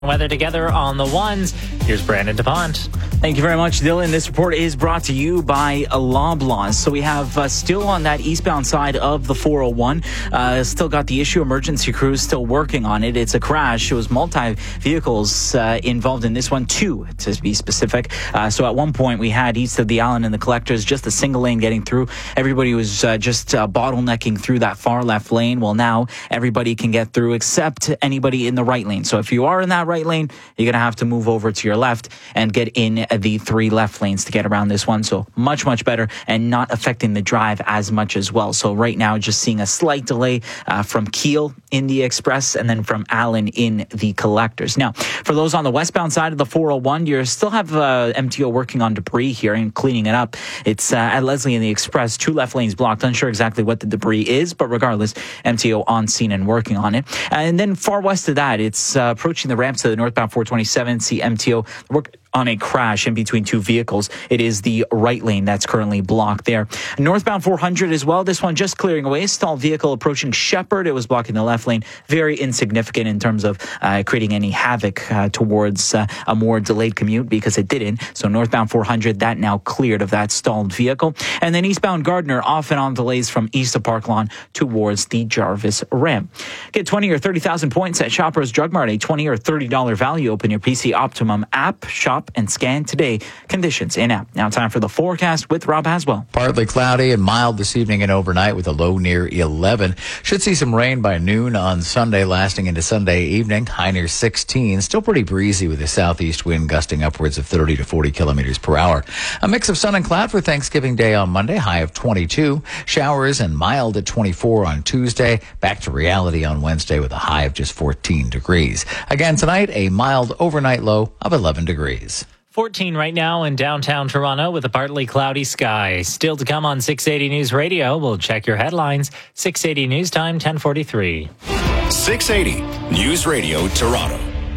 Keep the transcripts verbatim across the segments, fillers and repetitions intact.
Weather together on the ones. Here's Brandon DuPont. Thank you very much, Dylan. This report is brought to you by Loblaws. So we have uh, still on that eastbound side of the four oh one, uh, still got the issue. Emergency crews still working on it. It's a crash. It was multi vehicles uh, involved in this one, two to be specific. Uh, so at one point we had east of the Allen and the Collectors, just a single lane getting through. Everybody was uh, just uh, bottlenecking through that far left lane. Well, now everybody can get through except anybody in the right lane. So if you are in that right lane, you're going to have to move over to your left and get in the three left lanes to get around this one. So much, much better and not affecting the drive as much as well. So right now, just seeing a slight delay uh, from Keele in the Express and then from Allen in the Collectors. Now, for those on the westbound side of the four oh one, you still have uh, M T O working on debris here and cleaning it up. It's uh, at Leslie in the Express, two left lanes blocked. Unsure exactly what the debris is, but regardless, M T O on scene and working on it. And then far west of that, it's uh, approaching the ramps to the northbound four twenty-seven. See M T O work on a crash in between two vehicles. It is the right lane that's currently blocked there. Northbound four hundred as well. This one just clearing away. Stalled vehicle approaching Shepherd. It was blocking the left lane. Very insignificant in terms of uh, creating any havoc uh, towards uh, a more delayed commute because it didn't. So northbound four hundred, that now cleared of that stalled vehicle. And then eastbound Gardner off and on delays from east of Park Lawn towards the Jarvis ramp. Get twenty or thirty thousand points at Shoppers Drug Mart. A twenty or thirty dollars value. Open your P C Optimum app, shop, and scan today. Conditions in app. Now time for the forecast with Rob Haswell. Partly cloudy and mild this evening and overnight with a low near eleven. Should see some rain by noon on Sunday, lasting into Sunday evening. High near sixteen. Still pretty breezy with a southeast wind gusting upwards of thirty to forty kilometers per hour. A mix of sun and cloud for Thanksgiving Day on Monday. High of twenty-two. Showers and mild at twenty-four on Tuesday. Back to reality on Wednesday with a high of just fourteen degrees. Again tonight, a mild overnight low of eleven degrees. fourteen right now in downtown Toronto with a partly cloudy sky. Still to come on six eighty News Radio. We'll check your headlines. six eighty News Time, ten forty-three. six eighty News Radio Toronto.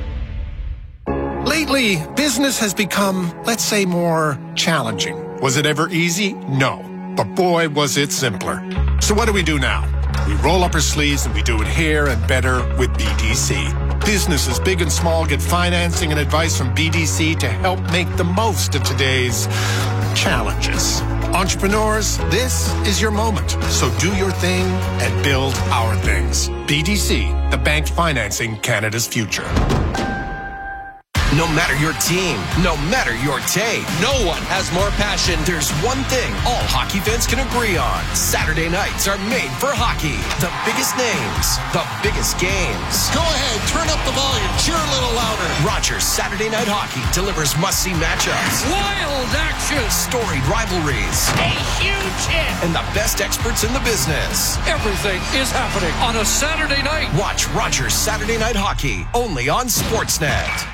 Lately, business has become, let's say, more challenging. Was it ever easy? No. But boy, was it simpler. So what do we do now? We roll up our sleeves and we do it here and better with B D C. Businesses big and small get financing and advice from B D C to help make the most of today's challenges. Entrepreneurs, this is your moment. So do your thing and build our things. B D C, the bank financing Canada's future. No matter your team, no matter your take, no one has more passion. There's one thing all hockey fans can agree on. Saturday nights are made for hockey. The biggest names, the biggest games. Go ahead, turn up the volume, cheer a little louder. Rogers Saturday Night Hockey delivers must-see matchups. Wild action. Storied rivalries. A huge hit. And the best experts in the business. Everything is happening on a Saturday night. Watch Rogers Saturday Night Hockey, only on Sportsnet.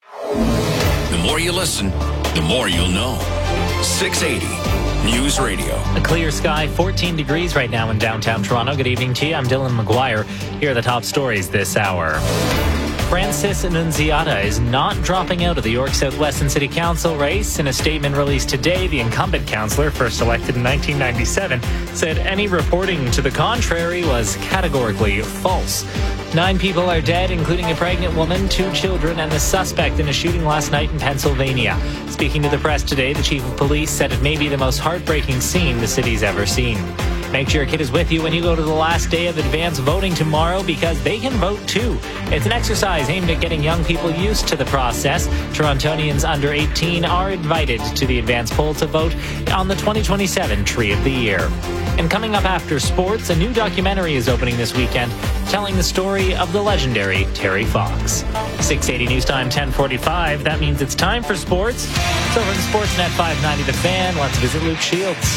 The more you listen, the more you'll know. six eighty News Radio. A clear sky, fourteen degrees right now in downtown Toronto. Good evening to you. I'm Dylan McGuire. Here are the top stories this hour. Francis Annunziata is not dropping out of the York South-Weston City Council race. In a statement released today, the incumbent councillor, first elected in nineteen ninety-seven, said any reporting to the contrary was categorically false. Nine people are dead, including a pregnant woman, two children, and the suspect in a shooting last night in Pennsylvania. Speaking to the press today, the chief of police said it may be the most heartbreaking scene the city's ever seen. Make sure your kid is with you when you go to the last day of advance voting tomorrow because they can vote too. It's an exercise aimed at getting young people used to the process. Torontonians under eighteen are invited to the advance poll to vote on the twenty twenty-seven Tree of the Year. And coming up after sports, a new documentary is opening this weekend telling the story of the legendary Terry Fox. six eighty News Time, ten forty-five. That means it's time for sports. So over the Sportsnet five ninety The Fan, let's visit Luke Shields.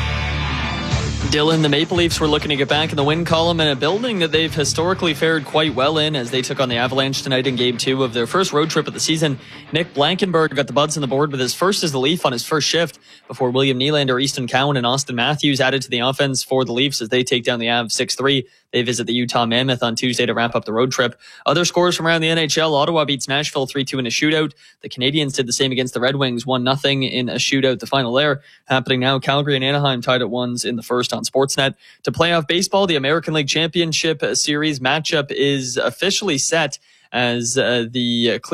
Dylan, the Maple Leafs were looking to get back in the win column in a building that they've historically fared quite well in as they took on the Avalanche tonight in Game two of their first road trip of the season. Nick Blankenberg got the Buds on the board with his first as the Leaf on his first shift before William Nylander, Easton Cowan, and Austin Matthews added to the offense for the Leafs as they take down the Avs six three. They visit the Utah Mammoth on Tuesday to wrap up the road trip. Other scores from around the N H L, Ottawa beats Nashville three two in a shootout. The Canadiens did the same against the Red Wings, one nothing in a shootout. The final there happening now. Calgary and Anaheim tied at ones in the first on Sportsnet. To playoff baseball, the American League Championship Series matchup is officially set as uh, the